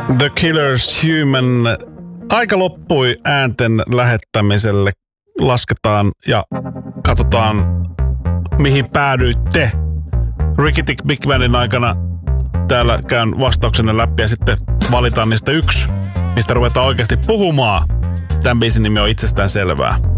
The Killers Human. Aika loppui äänten lähettämiselle. Lasketaan ja katsotaan, mihin päädyitte. Ricky Tick Big Bandin aikana täällä käyn vastauksenne läpi ja sitten valitaan niistä yksi, mistä ruvetaan oikeasti puhumaan. Tämän biisin nimi on itsestään selvää.